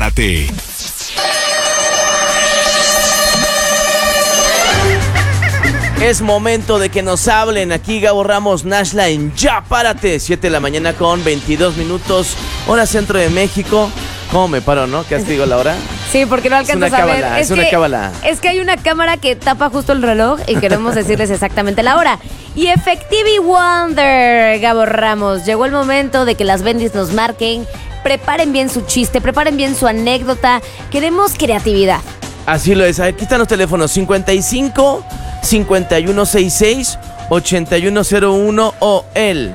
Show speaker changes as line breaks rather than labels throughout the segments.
Párate.
Es momento de que nos hablen. Aquí Gabo Ramos, Nashla en Ya Párate. 7 de la mañana con 22 minutos, hora centro de México. ¿Cómo me paro, no? ¿Qué has dicho la hora?
Sí, porque no alcanzas a ver.
Es una cábala.
Es que hay una cámara que tapa justo el reloj y queremos decirles exactamente la hora. Y Effective Wonder, Gabo Ramos, llegó el momento de que las bendis nos marquen. Preparen bien su chiste, preparen bien su anécdota. Queremos creatividad.
Así lo es. Aquí están los teléfonos 55 5166 8101 o el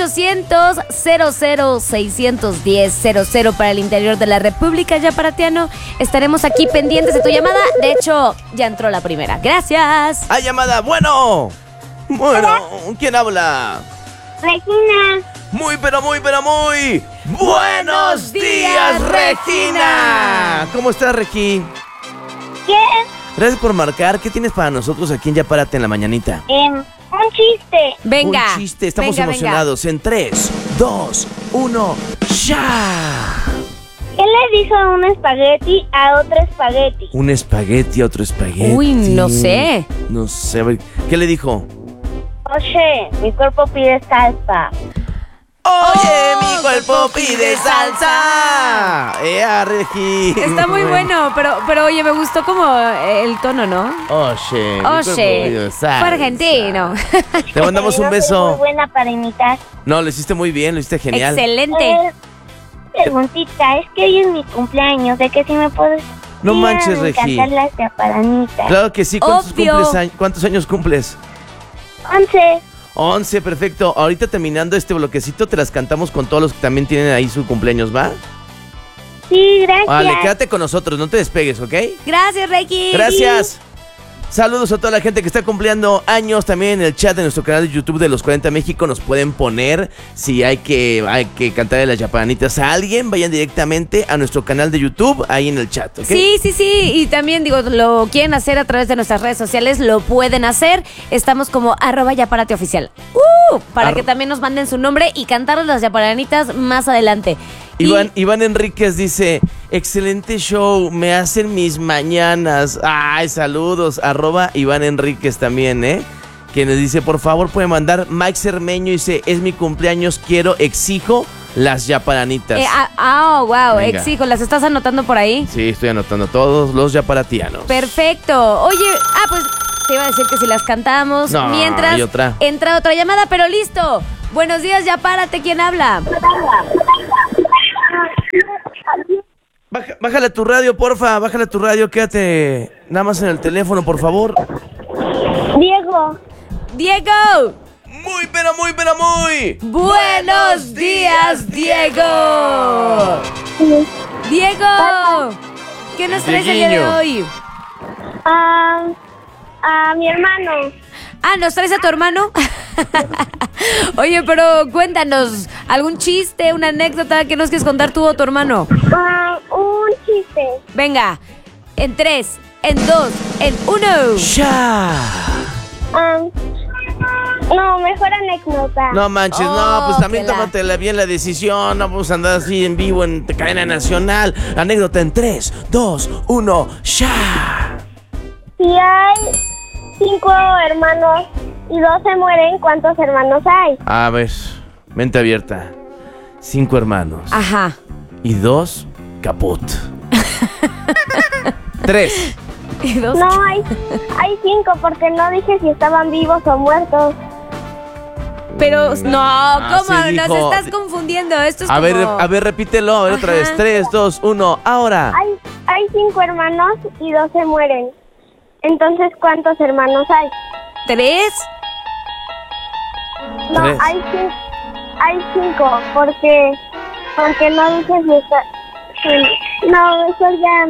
800-00-610-00 para el interior de la República Yaparatiano. Estaremos aquí pendientes de tu llamada. De hecho, ya entró la primera. Gracias.
¡Hay llamada! Bueno, ¿quién habla?
Regina.
Muy, pero muy, pero muy buenos días, Regina. ¿Cómo estás, Regi?
¿Qué?
Gracias por marcar. ¿Qué tienes para nosotros aquí en Ya Párate en la mañanita?
Un chiste.
Venga.
Un chiste, estamos
venga,
emocionados. En 3, 2, 1, ¡ya!
¿Qué le dijo un espagueti a otro espagueti?
Un espagueti, otro espagueti.
Uy, no sé.
No sé. ¿Qué le dijo?
Oye, mi cuerpo pide salsa.
Oye, mi cuerpo pide salsa. Regi!
Está muy bueno, pero oye, me gustó como el tono, ¿no?
Oye, mi cuerpo pide salsa.
Fue argentino.
Te mandamos un
No soy
beso.
muy buena para imitar.
No, lo hiciste muy bien, lo hiciste genial.
Excelente.
Preguntita, es que hoy es mi cumpleaños, ¿de qué si me puedes...
No manches, Regi.
cantar las chaparanitas?
Claro que sí.
Obvio.
¿Cuántos años cumples?
11.
11, perfecto. Ahorita terminando este bloquecito, te las cantamos con todos los que también tienen ahí su cumpleaños, ¿va?
Sí, gracias.
Vale, quédate con nosotros, no te despegues, ¿ok?
Gracias, Reiki.
Gracias. Saludos a toda la gente que está cumpliendo años. También en el chat de nuestro canal de YouTube de Los 40 México nos pueden poner si hay que cantarle las chaparanitas a alguien. Vayan directamente a nuestro canal de YouTube, ahí en el chat, ¿ok?
Sí. Y también, digo, lo quieren hacer a través de nuestras redes sociales, lo pueden hacer. Estamos como @yaparateoficial. Para que también nos manden su nombre y cantarles las chaparanitas más adelante.
Iván Enríquez dice: excelente show, me hacen mis mañanas. Ay, saludos, @Iván Enríquez también, que nos dice, por favor puede mandar. Mike Cermeño dice, es mi cumpleaños, exijo las yaparanitas.
Wow,
Venga.
exijo, ¿las estás anotando por ahí?
Sí, estoy anotando todos los yaparatianos.
Perfecto. Oye, pues te iba a decir que si las cantamos
No,
mientras
hay otra.
entra otra llamada, pero listo. Buenos días, ya párate, ¿quién habla?
Bájale a tu radio, porfa, bájale a tu radio, quédate nada más en el teléfono, por favor.
Diego.
¡Diego!
Muy, pero muy, pero muy
¡Buenos días, Diego! ¡Diego! ¿Qué nos traes el día de hoy?
A mi hermano.
¿Nos traes a tu hermano? Oye, pero cuéntanos, ¿algún chiste, una anécdota que nos quieres contar tú o tu hermano?
Un chiste.
Venga, en 3, en 2, en 1.
¡Ya!
No, mejor anécdota.
No manches, pues también tómatela bien la decisión. No vamos a andar así en vivo en cadena nacional. Anécdota en 3, 2, 1, ¡ya!
Si hay 5 hermanos y 2 se mueren, ¿cuántos hermanos hay?
A ver, mente abierta. 5 hermanos.
Ajá.
Y 2, caput. 3.
¿Y 2?
No, hay 5 porque no dije si estaban vivos o muertos.
Pero, no, ¿cómo?
sí
Nos
dijo.
estás confundiendo. Esto es
A
como...
ver, repítelo. A ver, otra vez. 3, 2, 1, ahora.
Hay 5 hermanos y 2 se mueren. Entonces, ¿cuántos hermanos hay?
3.
No,
3.
hay 5 porque no dices si está... No, eso ya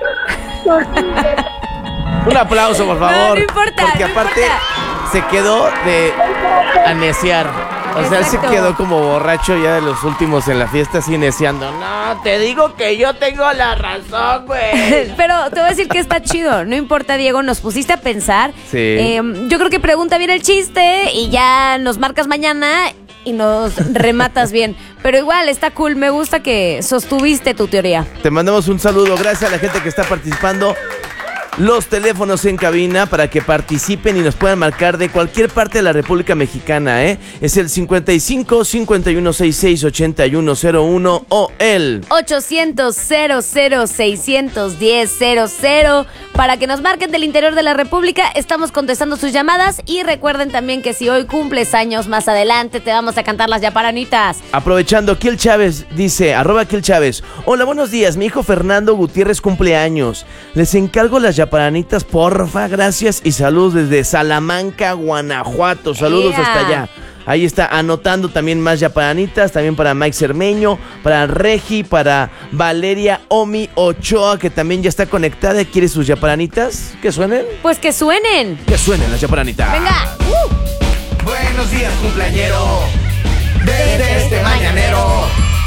no.
Un aplauso, por favor.
No importa,
porque
no
aparte
importa.
se quedó de anesiar. O sea, él se
Exacto.
quedó como borracho ya de los últimos en la fiesta, así neciando. No, te digo que yo tengo la razón, güey.
Pero te voy a decir que está chido. No importa, Diego, nos pusiste a pensar.
Sí.
Yo creo que pregunta bien el chiste y ya nos marcas mañana y nos rematas bien. Pero igual, está cool. Me gusta que sostuviste tu teoría.
Te mandamos un saludo. Gracias a la gente que está participando. Los teléfonos en cabina para que participen y nos puedan marcar de cualquier parte de la República Mexicana, ¿eh? Es el 55 5166 8101 o el
800-00-610-00 para que nos marquen del interior de la República. Estamos contestando sus llamadas y recuerden también que si hoy cumples años, más adelante te vamos a cantar las yaparanitas.
Aprovechando, Kiel Chávez dice, @KielChávez. Hola, buenos días, mi hijo Fernando Gutiérrez cumple años. Les encargo las yaparanitas, porfa, gracias y saludos desde Salamanca, Guanajuato. Saludos hasta allá. Ahí está, anotando también más yaparanitas, también para Mike Cermeño, para Regi, para Valeria Omi Ochoa, que también ya está conectada y quiere sus yaparanitas. ¿Que suenen?
Pues que suenen.
Que suenen las yaparanitas.
Venga.
Buenos días, cumpleañero. Desde este mañanero